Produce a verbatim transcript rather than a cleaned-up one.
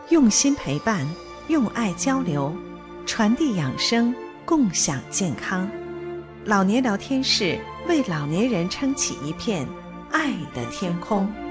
用心陪伴，用爱交流，传递养生，共享健康。老年聊天室为老年人撑起一片爱的天空。